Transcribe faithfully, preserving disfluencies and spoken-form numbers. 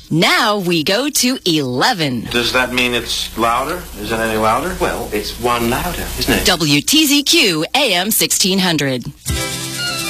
Now we go to eleven. Does that mean it's louder? Is it any louder? Well, it's one louder, isn't it? W T Z Q A M sixteen hundred.